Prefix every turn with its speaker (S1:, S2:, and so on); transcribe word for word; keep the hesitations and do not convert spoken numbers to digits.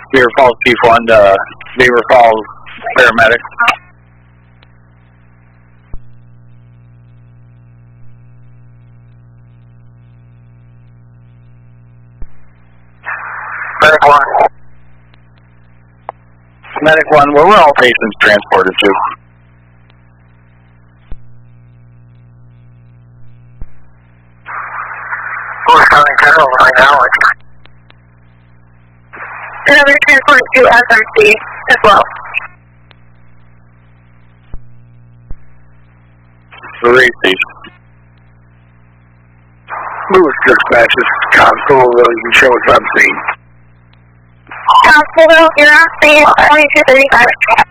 S1: Beaver Falls Chief one to Beaver Falls paramedic.
S2: Medic one.
S1: Medic one, where were all patients transported to?
S2: Lewis County General right now.
S3: Another transport to S M C as well.
S1: The race station.
S2: Lewis dispatches Constable, you can show us on scene.
S3: Constable, you're on scene twenty-two thirty-five.